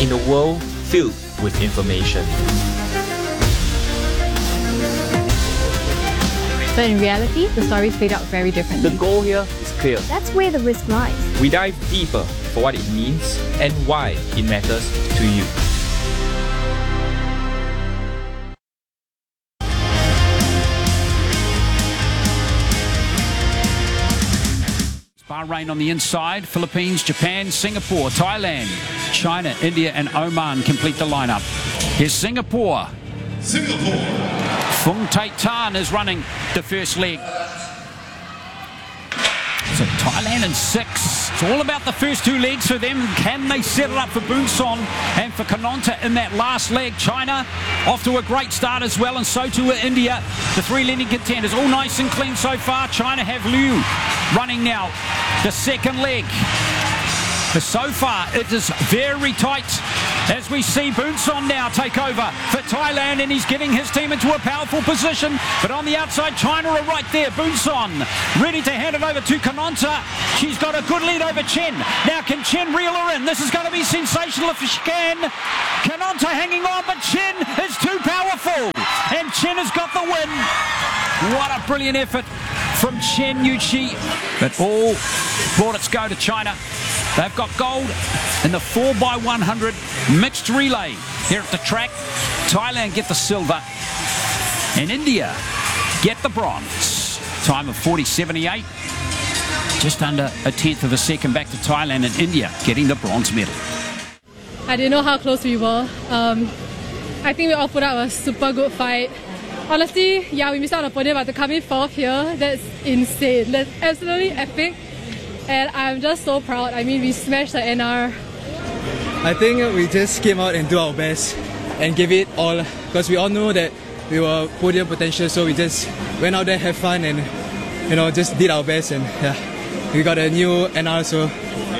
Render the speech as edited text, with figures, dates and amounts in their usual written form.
in a world filled with information. But in reality, the stories played out very differently. The goal here is clear. That's where the risk lies. We dive deeper for what it means and why it matters to you. Bahrain on the inside, Philippines, Japan, Singapore, Thailand, China, India and Oman complete the lineup. Here's Singapore. Phung Thich Tan is running the first leg. So Thailand in 6. It's all about the first 2 legs for them. Can they set it up for Boonson and for Kononta in that last leg? China off to a great start as well, and so too India. The 3 leading contenders, all nice and clean so far. China have Liu running now the second leg. But so far it is very tight as we see Boonson now take over for Thailand, and he's getting his team into a powerful position. But on the outside, China are right there. Boonson ready to hand it over to Kononta. She's got a good lead over Chen. Now can Chen reel her in? This is going to be sensational if she can. Kononta hanging on, but Chen is too powerful. And Chen has got the win. What a brilliant effort from Chen Yuqi. But all plaudits go to China. They've got gold in the 4x100 mixed relay here at the track. Thailand get the silver, and India get the bronze. Time of 40.78. Just under a tenth of a second back to Thailand, and India getting the bronze medal. I didn't know how close we were. I think we all put up a super good fight. Honestly, yeah, we missed out on the podium, but to come in 4th here, that's insane. That's absolutely epic. And I'm just so proud. I mean, we smashed the NR. I think we just came out and do our best and give it all, because we all know that we were podium potential, so we just went out there, have fun, and just did our best, and yeah, we got a new NR, so